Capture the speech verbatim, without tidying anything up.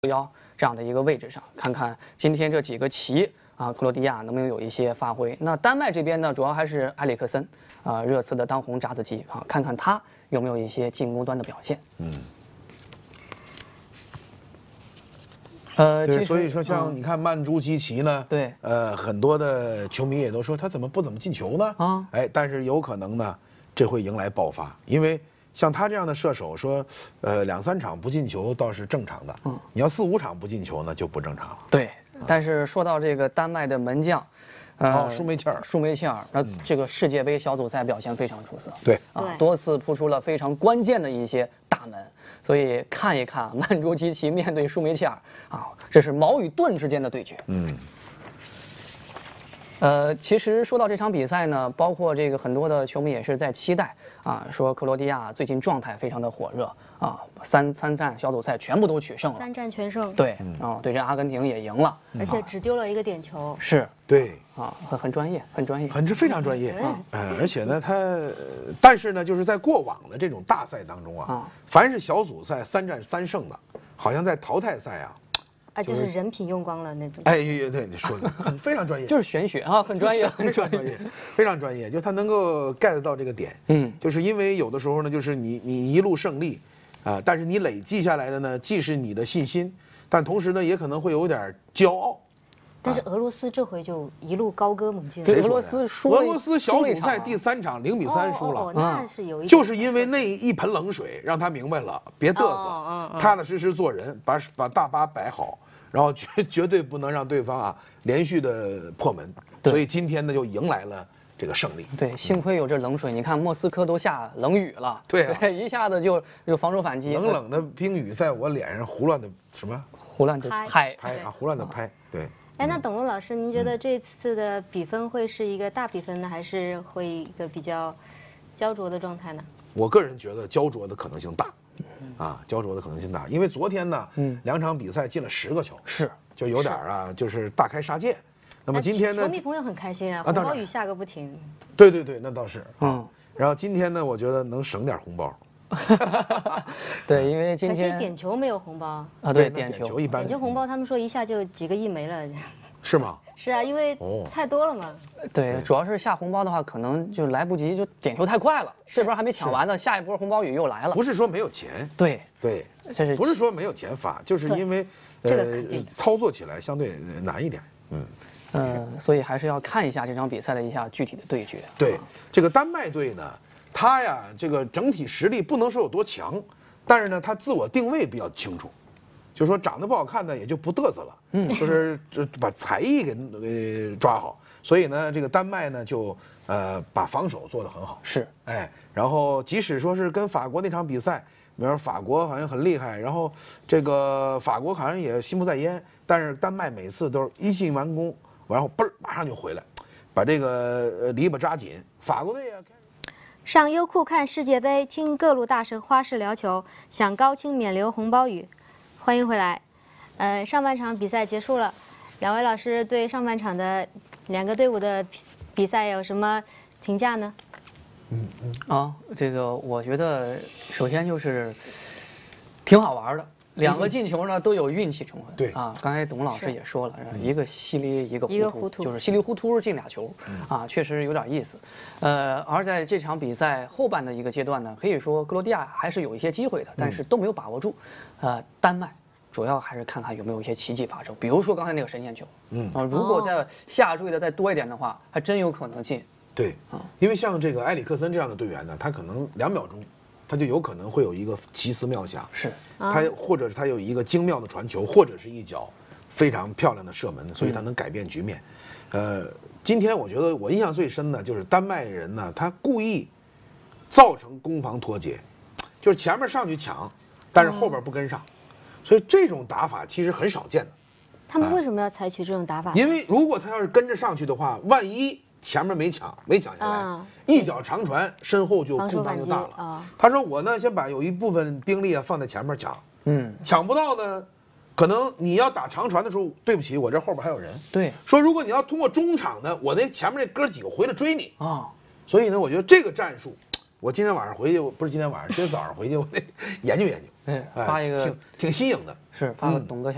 幺这样的一个位置上，看看今天这几个棋啊，克罗地亚能不能有一些发挥。那丹麦这边呢，主要还是埃里克森啊，热刺的当红炸子鸡啊，看看他有没有一些进攻端的表现。嗯。呃， 对，所以说像你看曼朱基奇呢， 对， 呃，很多的球迷也都说他怎么不怎么进球呢？ 啊， 哎，但是有可能呢，这会迎来爆发，因为像他这样的射手说，呃，两三场不进球倒是正常的，嗯，你要四五场不进球呢就不正常了。 对，但是说到这个丹麦的门将， 呃，舒梅切尔， 舒梅切尔，那这个世界杯小组赛表现非常出色， 对， 啊，多次扑出了非常关键的一些大门，所以看一看曼朱基奇面对舒梅切尔啊，这是矛与盾之间的对决，嗯。呃，其实说到这场比赛呢，包括这个很多的球迷也是在期待啊，说克罗地亚最近状态非常的火热啊，三三战小组赛全部都取胜了， 三战全胜， 对，啊，对阵阿根廷也赢了， 而且只丢了一个点球， 是对啊，很很专业，很专业， 很是非常专业啊，呃，而且呢，他，但是呢，就是在过往的这种大赛当中啊，凡是小组赛三战三胜的，好像在淘汰赛啊。 啊，就是人品用光了那种。 哎，对，你说的很非常专业， 就是玄学啊，很专业， 非常专业，非常专业，就他能够 get 到这个点。嗯，就是因为有的时候呢，就是你你一路胜利，啊，但是你累计下来的呢，既是你的信心，但同时呢，也可能会有点骄傲。 但是俄罗斯这回就一路高歌猛进。 对，俄罗斯输了， 俄罗斯小组赛第三场零比三输了， 哦，那是有一， 就是因为那一盆冷水，让他明白了，别嘚瑟，踏踏实实做人，把把大巴摆好。然后绝绝对不能让对方啊连续的破门，所以今天呢就迎来了这个胜利。 对，幸亏有这冷水，你看莫斯科都下冷雨了， 对啊， 一下子就就防守反击， 冷冷的冰雨在我脸上胡乱的什么胡乱的拍拍啊，胡乱的拍。对， 哎，那董路老师，您觉得这次的比分会是一个大比分呢，还是会一个比较焦灼的状态呢？ 我个人觉得焦灼的可能性大。啊，焦灼的可能性大，因为昨天呢，嗯，两场比赛进了十个球， 是， 就有点啊，就是大开杀戒。那么今天呢， 球迷朋友很开心啊，红包雨下个不停。 对对对，那倒是啊。然后今天呢，我觉得能省点红包。 对，因为今天点球没有红包啊，对，点球一般， 点球红包他们说一下就几个亿没了。 是吗？ 是啊，因为太多了嘛。 对，主要是下红包的话，可能就来不及，就点球太快了，这波还没抢完呢，下一波红包雨又来了。 不是说没有钱， 对对， 这是不是说没有钱发，就是因为呃操作起来相对难一点。嗯嗯，所以还是要看一下这场比赛的一下具体的对决。 对，这个丹麦队呢，他呀这个整体实力不能说有多强，但是呢他自我定位比较清楚。就说长得不好看的也就不嘚瑟了，嗯，就是这把才艺给给抓好，所以呢，这个丹麦呢就呃把防守做得很好， 是， 哎，然后即使说是跟法国那场比赛，比如说法国好像很厉害，然后这个法国好像也心不在焉，但是丹麦每次都是一进完攻，然后嘣儿马上就回来，把这个呃篱笆扎紧。法国队呀， 上优酷看世界杯，听各路大神花式聊球，享高清免流红包雨。欢迎回来，呃，上半场比赛结束了，两位老师对上半场的两个队伍的比赛有什么评价呢？ 嗯嗯啊，这个我觉得首先就是挺好玩的，两个进球呢都有运气成分。 对啊，刚才董老师也说了，一个稀里一个糊涂， 一个糊涂就是稀里糊涂进俩球，啊，确实有点意思。呃，而在这场比赛后半的一个阶段呢，可以说克罗地亚还是有一些机会的，但是都没有把握住。呃，丹麦主要还是看看有没有一些奇迹发生，比如说刚才那个神仙球，嗯啊，如果在下坠的再多一点的话，还真有可能进。 对，啊，因为像这个埃里克森这样的队员呢，他可能两秒钟，他就有可能会有一个奇思妙想， 是， 他或者是他有一个精妙的传球，或者是一脚非常漂亮的射门，所以他能改变局面。呃，今天我觉得我印象最深的就是丹麦人呢，他故意造成攻防脱节，就是前面上去抢，但是后边不跟上。所以这种打法其实很少见的。 他们为什么要采取这种打法？ 因为如果他要是跟着上去的话，万一前面没抢，没抢下来，啊、一脚长传，身后就空当就大了。啊、他说我呢，先把有一部分兵力啊放在前面抢，嗯，抢不到呢，可能你要打长传的时候，对不起，我这后边还有人。 对， 说如果你要通过中场呢，我那前面这哥几个回来追你啊。 所以呢，我觉得这个战术，我今天晚上回去，不是今天晚上，今天早上回去，我得研究研究。 对，发一个挺挺新颖的， 是发个董哥小。